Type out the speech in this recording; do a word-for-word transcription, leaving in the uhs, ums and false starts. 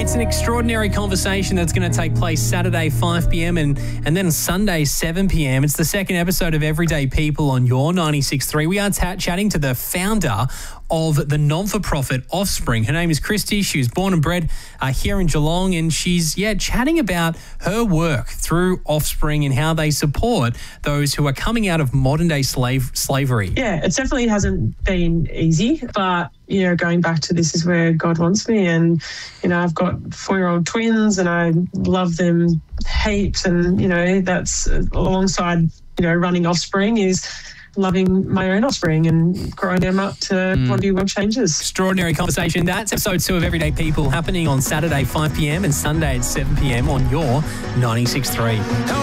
It's an extraordinary conversation that's going to take place Saturday, five p.m. and, and then Sunday, seven p.m. It's the second episode of Everyday People on your ninety-six point three. We are t- chatting to the founder of the non-for-profit Offspring. Her name is Christy. She was born and bred uh, here in Geelong, and she's, yeah, chatting about her work through Offspring and how they support those who are coming out of modern-day slave slavery. Yeah, it definitely hasn't been easy, but, you know, going back to this is where God wants me. And, you know, I've got four-year-old twins and I love them heaps. And, you know, that's alongside, you know, running Offspring is loving my own offspring and growing them up to mm. want to be world changers. Extraordinary conversation. That's episode two of Everyday People, happening on Saturday, five p.m. and Sunday at seven p.m. on your ninety-six point three.